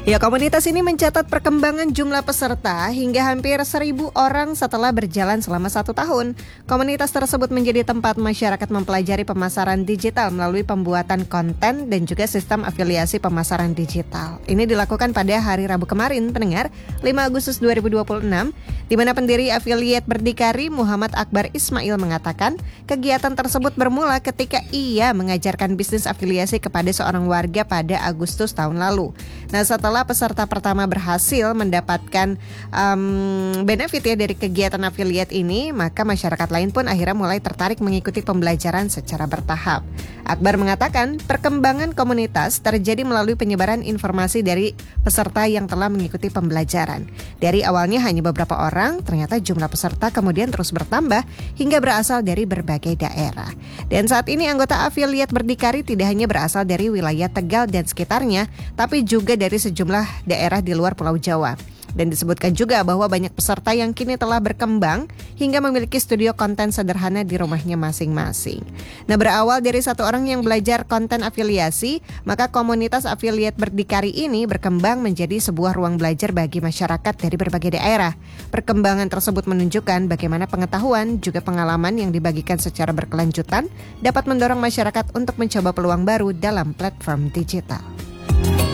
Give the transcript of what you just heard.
Ya, komunitas ini mencatat perkembangan jumlah peserta hingga hampir 1.000 orang setelah berjalan selama 1 tahun. Komunitas tersebut menjadi tempat masyarakat mempelajari pemasaran digital melalui pembuatan konten dan juga sistem afiliasi pemasaran digital. Ini dilakukan pada hari Rabu kemarin, pendengar, 5 Agustus 2026, di mana pendiri afiliat Berdikari Muhammad Akbar Ismail mengatakan kegiatan tersebut bermula ketika ia mengajarkan bisnis afiliasi kepada seorang warga pada Agustus tahun lalu. Nah, setelah peserta pertama berhasil mendapatkan benefit ya dari kegiatan afiliat ini, maka masyarakat lain pun akhirnya mulai tertarik mengikuti pembelajaran secara bertahap. Akbar mengatakan perkembangan komunitas terjadi melalui penyebaran informasi dari peserta yang telah mengikuti pembelajaran. Dari awalnya hanya beberapa orang, ternyata jumlah peserta kemudian terus bertambah hingga berasal dari berbagai daerah. Dan saat ini anggota afiliat Berdikari tidak hanya berasal dari wilayah Tegal dan sekitarnya, tapi juga dari sejumlah daerah di luar Pulau Jawa. Dan disebutkan juga bahwa banyak peserta yang kini telah berkembang hingga memiliki studio konten sederhana di rumahnya masing-masing. Nah, berawal dari satu orang yang belajar konten afiliasi, maka komunitas afiliat Berdikari ini berkembang menjadi sebuah ruang belajar bagi masyarakat dari berbagai daerah. Perkembangan tersebut menunjukkan bagaimana pengetahuan juga pengalaman yang dibagikan secara berkelanjutan dapat mendorong masyarakat untuk mencoba peluang baru dalam platform digital.